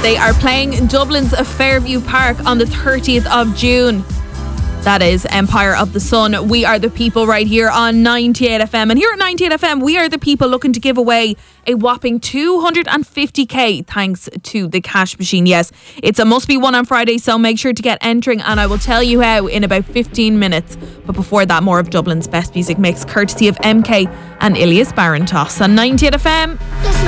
They are playing in Dublin's Fairview Park on the 30th of June. That is Empire of the Sun. We are the people right here on 98 FM. And here at 98 FM, we are the people looking to give away a whopping 250k thanks to the cash machine. Yes, it's a must be one on Friday, so make sure to get entering and I will tell you how in about 15 minutes. But before that, more of Dublin's best music mix courtesy of MK and Ilias Barintos on 98 FM.